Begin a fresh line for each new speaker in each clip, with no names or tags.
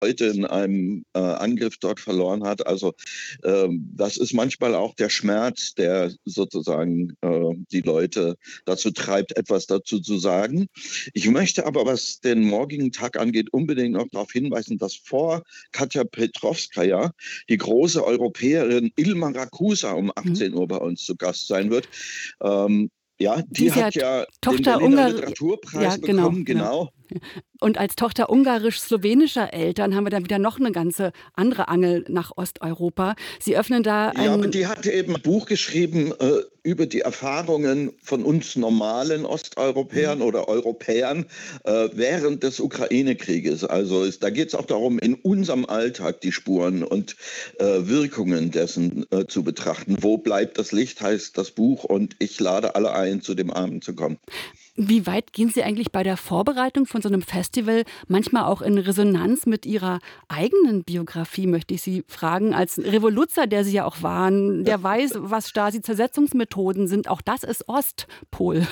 Leute in einem Angriff dort verloren hat. Also das ist manchmal auch der Schmerz, der sozusagen die Leute dazu treibt, etwas dazu zu sagen. Ich möchte aber, was den morgigen Tag angeht, unbedingt noch darauf hinweisen, dass vor Katja Petrovskaja die große Europäerin Ilma Rakusa um
Mhm.
18 Uhr bei uns zu Gast sein wird. Ähm, ja,
Die
die
ist ja
hat ja den
Tochter
Berliner
Ungar, ja,
Literaturpreis
genau,
bekommen,
genau.
genau.
Und als Tochter ungarisch-slowenischer Eltern haben wir dann wieder noch eine ganze andere Angel nach Osteuropa. Sie öffnen da
Ja, aber
ein,
die hat eben ein Buch geschrieben über die Erfahrungen von uns normalen Osteuropäern oder Europäern während des Ukraine-Krieges. Also da geht es auch darum, in unserem Alltag die Spuren und Wirkungen dessen zu betrachten. Wo bleibt das Licht, heißt das Buch, und ich lade alle ein, zu dem Abend zu kommen.
wie weit gehen Sie eigentlich bei der Vorbereitung von so einem Festival manchmal auch in Resonanz mit Ihrer eigenen Biografie, möchte ich Sie fragen. Als Revoluzer, der Sie ja auch waren, der weiß, was Stasi-Zersetzungsmethoden sind. Auch das ist Ostpol.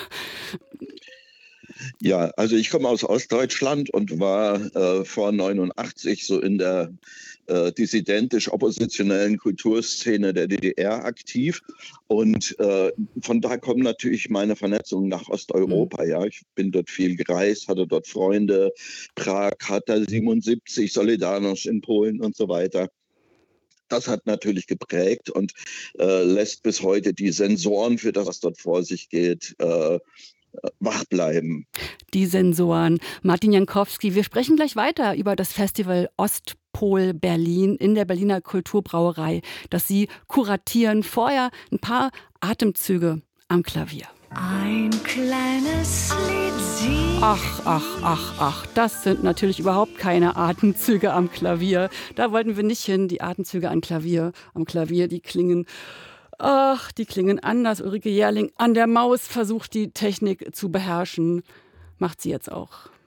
Ja, also ich komme aus Ostdeutschland und war vor 89 so in der dissidentisch-oppositionellen Kulturszene der DDR aktiv. Und von da kommen natürlich meine Vernetzungen nach
Mhm.
Osteuropa. Ja, ich bin dort viel gereist, hatte dort Freunde, Prag, Chata 77, Solidarność in Polen und so weiter. Das hat natürlich geprägt und lässt bis heute die Sensoren für das, was dort vor sich geht, wach bleiben.
Die Sensoren. Martin Jankowski, wir sprechen gleich weiter über das Festival Ostpol Berlin in der Berliner Kulturbrauerei, das Sie kuratieren. Vorher ein paar Atemzüge am Klavier.
Ein kleines Lied singt.
Ach, das sind natürlich überhaupt keine Atemzüge am Klavier. Da wollten wir nicht hin, die Atemzüge am Klavier, die klingen anders. Ulrike Jährling an der Maus versucht die Technik zu beherrschen. Macht sie jetzt auch.